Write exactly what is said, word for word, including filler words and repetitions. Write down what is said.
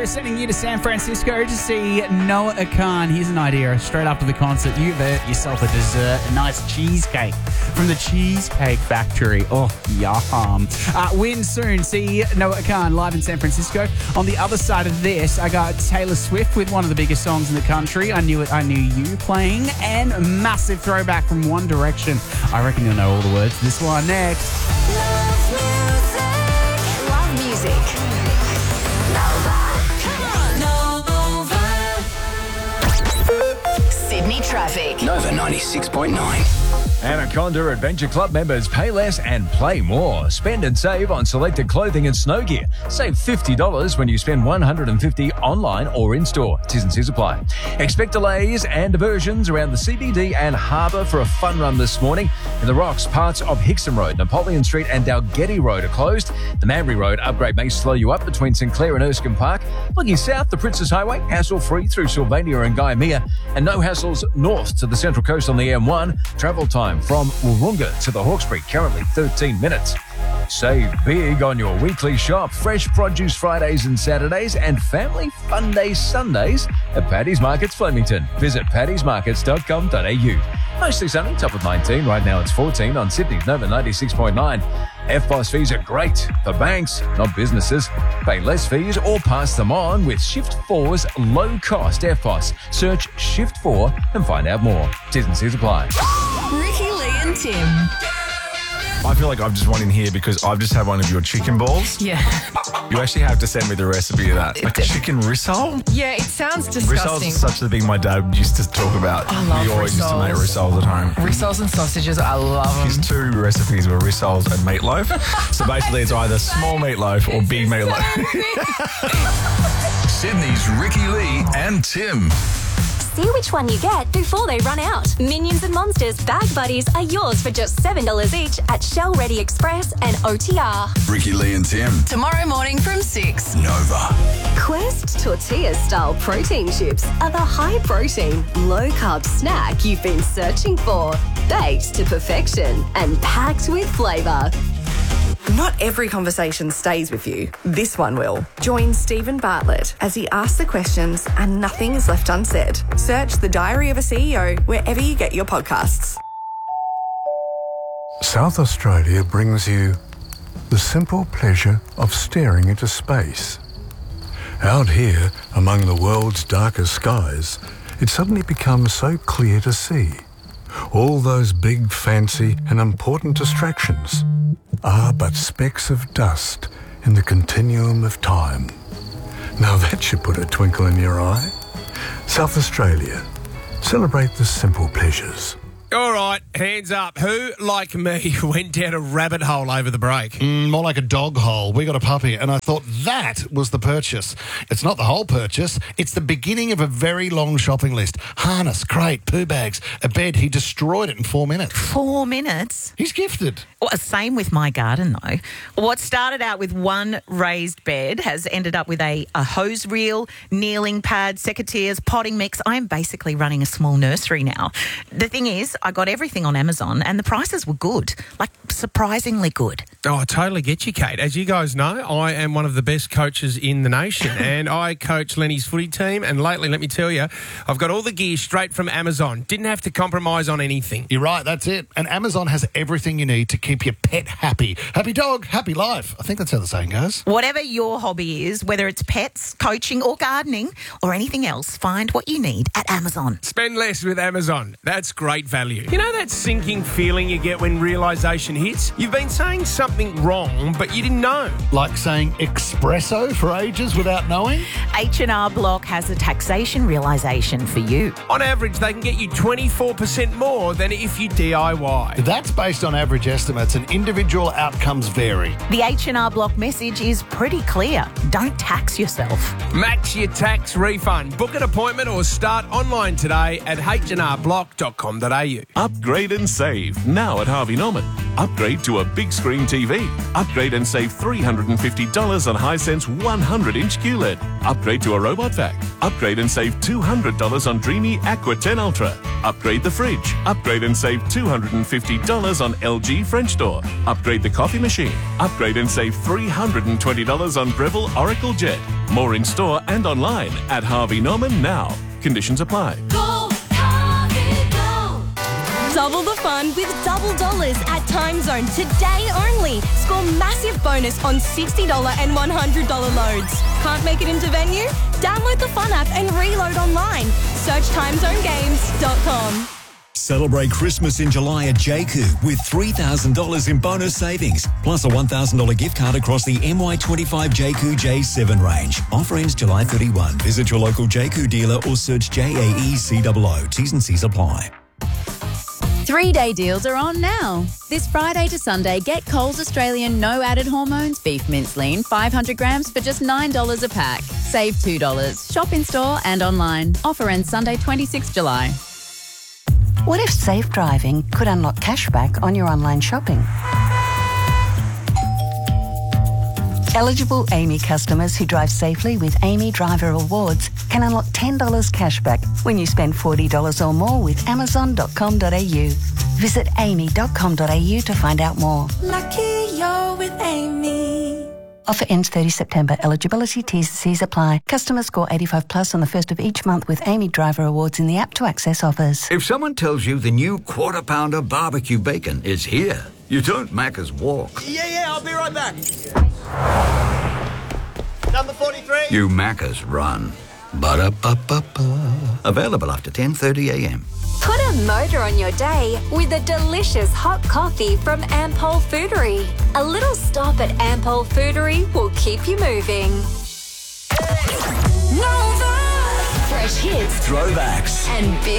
We're sending you to San Francisco to see Noah Khan. Here's an idea. Straight after the concert, you get yourself a dessert, a nice cheesecake from the Cheesecake Factory. Oh, yum. Uh, win soon. See Noah Khan live in San Francisco. On the other side of this, I got Taylor Swift with one of the biggest songs in the country, I Knew It, I Knew You, playing, and a massive throwback from One Direction. I reckon you'll know all the words to this one next. Love music. Love music. Nova. Come on. Nova. Sydney traffic. Nova ninety-six point nine. Anaconda Adventure Club members pay less and play more. Spend and save on selected clothing and snow gear. Save fifty dollars when you spend one hundred fifty dollars online or in-store. T's and C's apply. Expect delays and diversions around the C B D and Harbour for a fun run this morning. In the Rocks, parts of Hickson Road, Napoleon Street and Dalgety Road are closed. The Manbury Road upgrade may slow you up between St Clair and Erskine Park. Looking south, the Princes Highway, hassle-free through Sylvania and Guyamere. And no hassles north to the Central Coast on the M one. Travel time from Wahroonga to the Hawkesbury, currently thirteen minutes. Save big on your weekly shop. Fresh produce Fridays and Saturdays and family fun days Sundays at Paddy's Markets Flemington. Visit paddys markets dot com dot a u. Mostly sunny, top of nineteen. Right now it's fourteen on Sydney's Nova ninety-six point nine. F B O S fees are great for banks, not businesses. Pay less fees or pass them on with Shift four's low-cost F B O S. Search Shift four and find out more. T's and C's apply. Ricky, Lee and Tim. I feel like I've just won in here because I've just had one of your chicken balls. Yeah. You actually have to send me the recipe of that. Like a chicken rissole? Yeah, it sounds Rissoles disgusting. is such a thing my dad used to talk about. I love We always used to make rissoles. rissoles at home. Rissoles and sausages, I love them. His two recipes were rissoles and meatloaf. So basically it's either small meatloaf or big meatloaf. Sydney's Ricky Lee and Tim. See which one you get before they run out. Minions and Monsters Bag Buddies are yours for just seven dollars each at Shell Ready Express and O T R. Ricky Lee and Tim. Tomorrow morning from six. Nova. Quest Tortilla-style protein chips are the high-protein, low-carb snack you've been searching for. Baked to perfection and packed with flavour. Not every conversation stays with you. This one will. Join Stephen Bartlett as he asks the questions and nothing is left unsaid. Search The Diary of a C E O wherever you get your podcasts. South Australia brings you the simple pleasure of staring into space. Out here, among the world's darkest skies, it suddenly becomes so clear to see. All those big, fancy and important distractions are but specks of dust in the continuum of time. Now that should put a twinkle in your eye. South Australia. Celebrate the simple pleasures. All right, hands up. Who, like me, went down a rabbit hole over the break? Mm, more like a dog hole. We got a puppy, and I thought that was the purchase. It's not the whole purchase. It's the beginning of a very long shopping list. Harness, crate, poo bags, a bed. He destroyed it in four minutes. Four minutes? He's gifted. Well, same with my garden, though. What started out with one raised bed has ended up with a, a hose reel, kneeling pad, secateurs, potting mix. I'm basically running a small nursery now. The thing is, I got everything on Amazon and the prices were good, like surprisingly good. Oh, I totally get you, Kate. As you guys know, I am one of the best coaches in the nation and I coach Lenny's footy team, and lately, let me tell you, I've got all the gear straight from Amazon. Didn't have to compromise on anything. You're right, that's it. And Amazon has everything you need to keep your pet happy. Happy dog, happy life. I think that's how the saying goes. Whatever your hobby is, whether it's pets, coaching or gardening or anything else, find what you need at Amazon. Spend less with Amazon. That's great value. You know that sinking feeling you get when realisation hits? You've been saying something wrong, but you didn't know. Like saying espresso for ages without knowing? H and R Block has a taxation realisation for you. On average, they can get you twenty-four percent more than if you D I Y. That's based on average estimates and individual outcomes vary. The H and R Block message is pretty clear. Don't tax yourself. Max your tax refund. Book an appointment or start online today at h and r block dot com dot a u. Upgrade and save now at Harvey Norman. Upgrade to a big screen T V. Upgrade and save three hundred fifty dollars on Hisense one hundred inch Q L E D. Upgrade to a robot vac. Upgrade and save two hundred dollars on Dreamy Aqua ten Ultra. Upgrade the fridge. Upgrade and save two hundred fifty dollars on L G French door. Upgrade the coffee machine. Upgrade and save three hundred twenty dollars on Breville Oracle Jet. More in store and online at Harvey Norman now. Conditions apply. Go, Harvey, go. Double the fun with double dollars at Time Zone today only. Score massive bonus on sixty dollars and one hundred dollars loads. Can't make it into venue? Download the Fun app and reload online. Search time zone games dot com. Celebrate Christmas in July at J C U with three thousand dollars in bonus savings, plus a one thousand dollars gift card across the M Y twenty-five J C U J seven range. Offer ends July thirty-first. Visit your local J C U dealer or search J A E C O O. T's and C's apply. Three-day deals are on now. This Friday to Sunday, get Coles Australian no added hormones beef mince lean five hundred grams for just nine dollars a pack. Save two dollars. Shop in store and online. Offer ends Sunday, twenty-sixth of July. What if safe driving could unlock cashback on your online shopping? Eligible Amy customers who drive safely with Amy Driver Awards can unlock ten dollars cashback when you spend forty dollars or more with amazon dot com dot a u. Visit amy dot com dot a u to find out more. Lucky you're with Amy. Offer ends thirtieth September. Eligibility T's and C's apply. Customers score eighty-five plus on the first of each month with Amy Driver Awards in the app to access offers. If someone tells you the new Quarter Pounder barbecue bacon is here, you don't Macca's walk. Yeah, yeah, I'll be right back. Number forty-three. You Macca's run. Ba-da-ba-ba-ba. Available after ten thirty a m. Put a motor on your day with a delicious hot coffee from Ampol Foodery. A little stop at Ampol Foodery will keep you moving. Fresh hits, Throwbacks. and big